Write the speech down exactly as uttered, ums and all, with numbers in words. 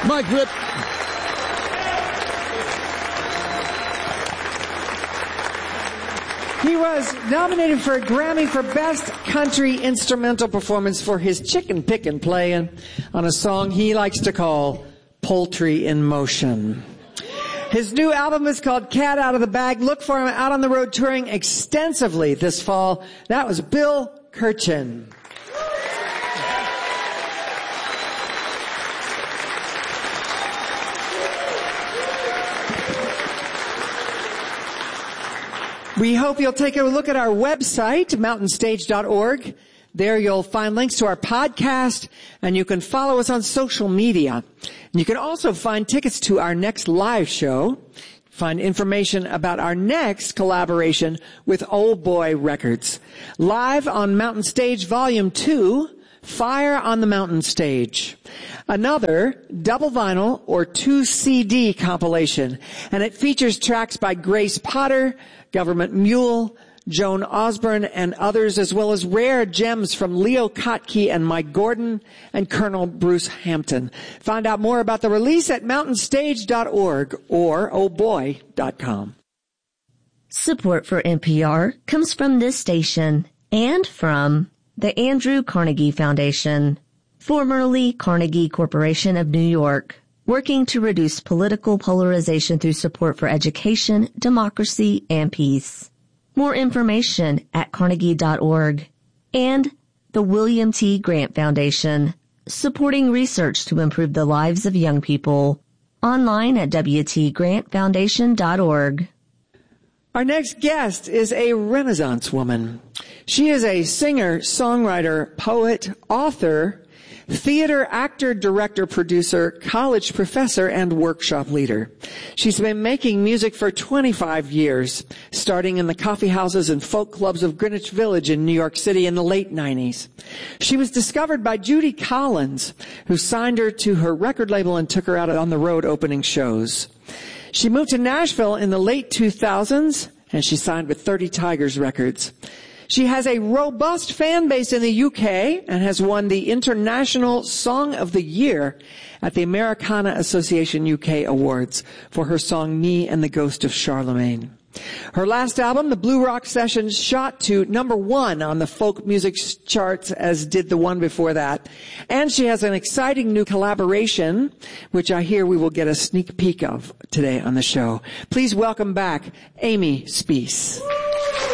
Mike Rip. He was nominated for a Grammy for Best Country Instrumental Performance for his chicken pickin' playing on a song he likes to call Poultry in Motion. His new album is called Cat Out of the Bag. Look for him out on the road touring extensively this fall. That was Bill Kirchen. We hope you'll take a look at our website, mountain stage dot org. There you'll find links to our podcast, and you can follow us on social media. And you can also find tickets to our next live show, find information about our next collaboration with Old Boy Records. Live on Mountain Stage Volume two, Fire on the Mountain Stage. Another double vinyl or two C D compilation, and it features tracks by Grace Potter, Government Mule, Joan Osborne, and others, as well as rare gems from Leo Kottke and Mike Gordon and Colonel Bruce Hampton. Find out more about the release at mountain stage dot org or oh boy dot com. Support for N P R comes from this station and from the Andrew Carnegie Foundation, formerly Carnegie Corporation of New York, working to reduce political polarization through support for education, democracy, and peace. More information at carnegie dot org. And the William T. Grant Foundation, supporting research to improve the lives of young people. Online at w t grant foundation dot org. Our next guest is a Renaissance woman. She is a singer, songwriter, poet, author, theater, actor, director, producer, college professor, and workshop leader. She's been making music for twenty-five years, starting in the coffee houses and folk clubs of Greenwich Village in New York City in the late nineties. She was discovered by Judy Collins, who signed her to her record label and took her out on the road opening shows. She moved to Nashville in the late two thousands, and she signed with thirty Tigers Records. She has a robust fan base in the U K and has won the International Song of the Year at the Americana Association U K Awards for her song Me and the Ghost of Charlemagne. Her last album, The Blue Rock Sessions, shot to number one on the folk music charts, as did the one before that. And she has an exciting new collaboration, which I hear we will get a sneak peek of today on the show. Please welcome back Amy Speace.